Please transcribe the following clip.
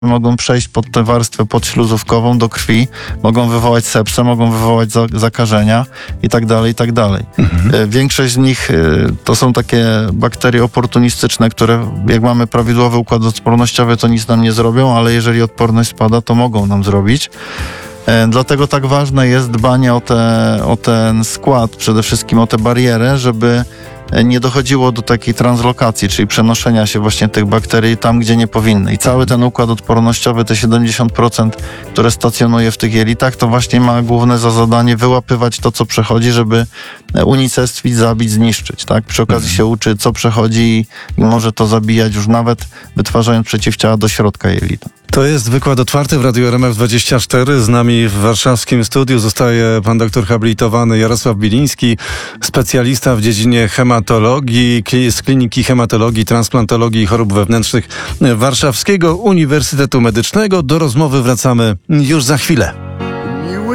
mogą przejść pod tę warstwę podśluzówkową do krwi, mogą wywołać sepsę, mogą wywołać zakażenia i tak dalej, i tak dalej. Większość z nich to są takie bakterie oportunistyczne, które jak mamy prawidłowy układ odpornościowy, to nic nam nie zrobią, ale jeżeli odporność spada, to mogą nam zrobić. Dlatego tak ważne jest dbanie o ten skład, przede wszystkim o tę barierę, żeby nie dochodziło do takiej translokacji, czyli przenoszenia się właśnie tych bakterii tam, gdzie nie powinny. I cały ten układ odpornościowy, te 70%, które stacjonuje w tych jelitach, to właśnie ma główne za zadanie wyłapywać to, co przechodzi, żeby unicestwić, zabić, zniszczyć. Tak? Przy okazji się uczy, co przechodzi i może to zabijać już nawet wytwarzając przeciwciała do środka jelita. To jest wykład otwarty w Radiu RMF24. Z nami w warszawskim studiu zostaje pan doktor habilitowany Jarosław Biliński, specjalista w dziedzinie hematologii z Kliniki Hematologii, Transplantologii i Chorób Wewnętrznych Warszawskiego Uniwersytetu Medycznego. Do rozmowy wracamy już za chwilę.